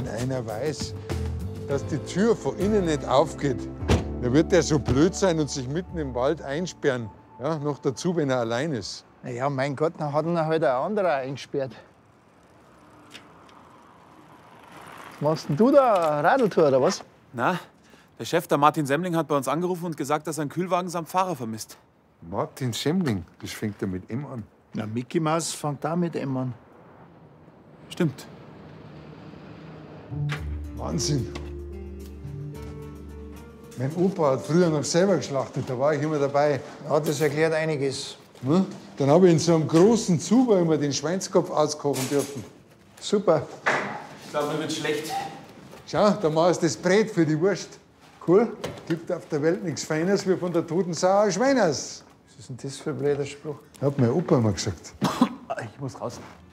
Wenn einer weiß, dass die Tür von innen nicht aufgeht, dann wird der so blöd sein und sich mitten im Wald einsperren. Ja, noch dazu, wenn er allein ist. Na ja, mein Gott, dann hat ihn halt ein anderer eingesperrt. Machst denn du da eine Radeltour, oder was? Na, der Chef, der Martin Semmling, hat bei uns angerufen und gesagt, dass er einen Kühlwagen samt Fahrer vermisst. Martin Semmling, das fängt ja mit M an. Na, Mickey Maus fängt auch mit M an. Stimmt. Wahnsinn. Mein Opa hat früher noch selber geschlachtet, da war ich immer dabei. Ja, das erklärt einiges. Ne? Dann habe ich in so einem großen Zuber immer den Schweinskopf auskochen dürfen. Super. Ich glaube, mir wird schlecht. Schau, da machst du das Brät für die Wurst. Cool. Gibt auf der Welt nichts Feines wie von der toten Sau ein Schweiners. Was ist denn das für ein blöder Spruch? Hat mein Opa immer gesagt. Ich muss raus.